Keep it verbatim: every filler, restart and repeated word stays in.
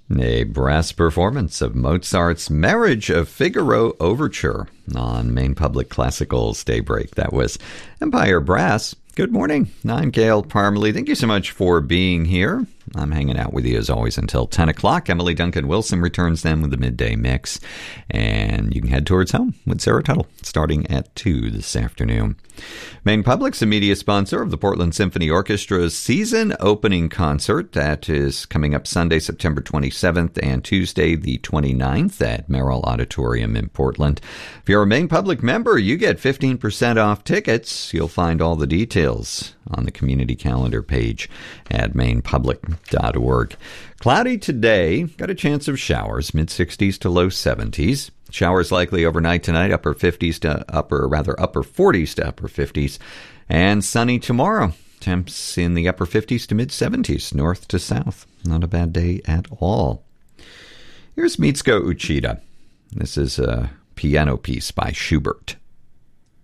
A brass performance of Mozart's Marriage of Figaro Overture on Maine Public Classical's Daybreak. That was Empire Brass. Good morning. I'm Gail Parmalee. Thank you so much for being here. I'm hanging out with you as always until ten o'clock. Emily Duncan Wilson returns then with the midday mix. And you can head towards home with Sarah Tuttle starting at two this afternoon. Maine Public's a media sponsor of the Portland Symphony Orchestra's season opening concert. That is coming up Sunday, September twenty-seventh and Tuesday, the twenty-ninth at Merrill Auditorium in Portland. If you're a Maine Public member, you get fifteen percent off tickets. You'll find all the details on the community calendar page at maine public dot org. Cloudy today, got a chance of showers, mid sixties to low seventies. Showers likely overnight tonight, upper fifties to upper, rather upper forties to upper fifties. And sunny tomorrow, temps in the upper fifties to mid seventies, north to south. Not a bad day at all. Here's Mitsuko Uchida. This is a piano piece by Schubert.